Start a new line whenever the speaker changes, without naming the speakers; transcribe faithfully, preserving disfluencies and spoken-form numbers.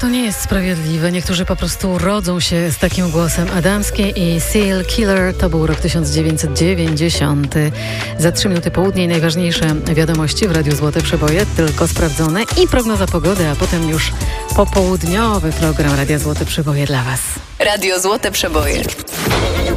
to nie jest sprawiedliwe. Niektórzy po prostu rodzą się z takim głosem. Adamskie i Seal Killer to był rok tysiąc dziewięćset dziewięćdziesiąty. Za trzy minuty południej najważniejsze wiadomości w Radiu Złote Przeboje, tylko sprawdzone, i prognoza pogody, a potem już popołudniowy program Radia Złote Przeboje dla Was.
Radio Złote Przeboje.